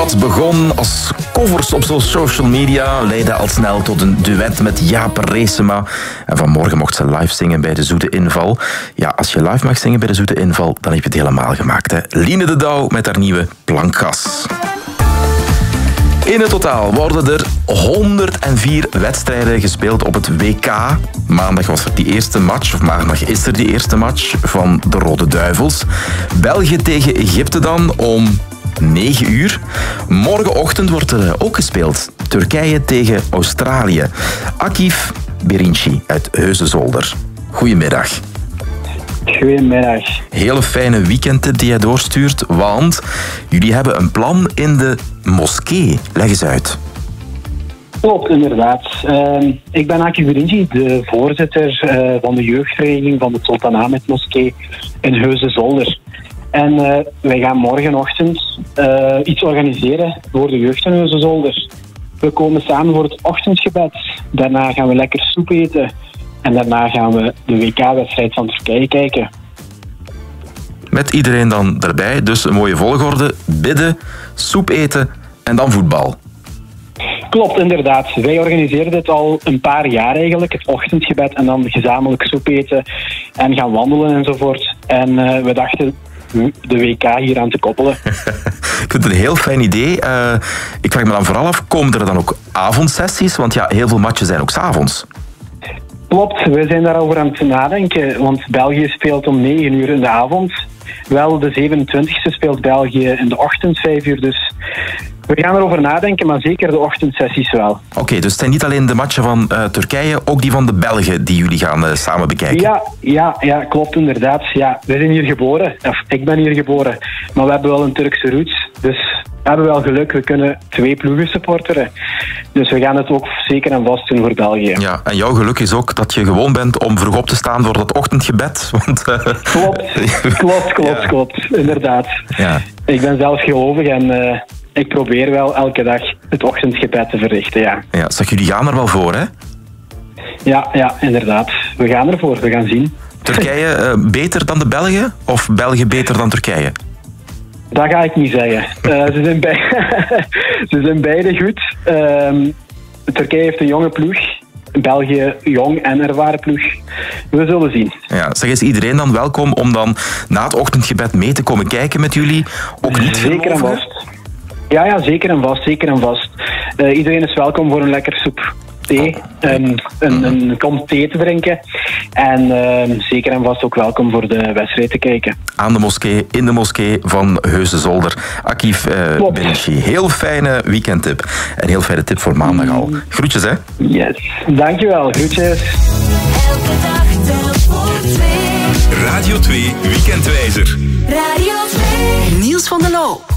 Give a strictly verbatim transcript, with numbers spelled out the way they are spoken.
Wat begon als covers op social media leidde al snel tot een duet met Jaap Reesema. En vanmorgen mocht ze live zingen bij de Zoete Inval. Ja, als je live mag zingen bij de Zoete Inval, dan heb je het helemaal gemaakt, hè. Line de Douw met haar nieuwe Plankgas. In het totaal worden er honderdvier wedstrijden gespeeld op het W K. Maandag was er die eerste match, of maandag is er die eerste match van de Rode Duivels. België tegen Egypte dan om negen uur. Morgenochtend wordt er ook gespeeld. Turkije tegen Australië. Akif Birinci uit Heusden-Zolder. Goedemiddag. Goedemiddag. Hele fijne weekendtip die jij doorstuurt, want jullie hebben een plan in de moskee. Leg eens uit. Klopt, inderdaad. Uh, ik ben Akif Birinci, de voorzitter uh, van de jeugdvereniging van de Sultan Ahmed Moskee in Heusden-Zolder. En uh, wij gaan morgenochtend uh, iets organiseren voor de jeugd in Heusden-Zolder. We komen samen voor het ochtendgebed. Daarna gaan we lekker soep eten. En daarna gaan we de W K-wedstrijd van Turkije kijken. Met iedereen dan erbij, dus een mooie volgorde. Bidden, soep eten en dan voetbal. Klopt, inderdaad. Wij organiseren dit al een paar jaar eigenlijk. Het ochtendgebed en dan gezamenlijk soep eten en gaan wandelen enzovoort. En uh, we dachten de W K hier aan te koppelen. Ik vind het een heel fijn idee. Uh, ik vraag me dan vooral af, komen er dan ook avondsessies? Want ja, heel veel matchen zijn ook 's avonds. Klopt, we zijn daarover aan het nadenken, want België speelt om negen uur in de avond. Wel, de zevenentwintigste speelt België in de ochtend, vijf uur, dus we gaan erover nadenken, maar zeker de ochtendsessies wel. Oké, okay, dus het zijn niet alleen de matchen van uh, Turkije, ook die van de Belgen die jullie gaan uh, samen bekijken. Ja, ja, ja, klopt inderdaad. Ja, we zijn hier geboren, of ik ben hier geboren, maar we hebben wel een Turkse roots, dus we hebben wel geluk, we kunnen twee ploegen supporteren. Dus we gaan het ook zeker en vast doen voor België. Ja, en jouw geluk is ook dat je gewoon bent om vroeg op te staan voor dat ochtendgebed. Want, uh... Klopt, klopt, klopt, ja. klopt, inderdaad. Ja. Ik ben zelf gelovig en uh, ik probeer wel elke dag het ochtendgebed te verrichten, ja. Ja, zeg, jullie gaan er wel voor, hè? Ja, ja, inderdaad. We gaan ervoor, we gaan zien. Turkije uh, beter dan de Belgen of België beter dan Turkije? Dat ga ik niet zeggen. Uh, ze, zijn bij... ze zijn beide goed. Uh, Turkije heeft een jonge ploeg. België jong en ervaren ploeg. We zullen zien. Ja, zeg, is iedereen dan welkom om dan na het ochtendgebed mee te komen kijken met jullie? Ook niet zeker en vast. Ja, ja, zeker en vast. Zeker en vast. Uh, iedereen is welkom voor een lekker soep thee. Een, een, een kom thee te drinken. En uh, zeker en vast ook welkom voor de wedstrijd te kijken. Aan de moskee, in de moskee van Heusden-Zolder. Akif uh, Birinci. Heel fijne weekendtip. En heel fijne tip voor maandag al. Groetjes, hè? Yes. Dankjewel. Groetjes. Elke dag telt voor twee. Radio twee Weekendwijzer. Radio twee. Niels van der Loo.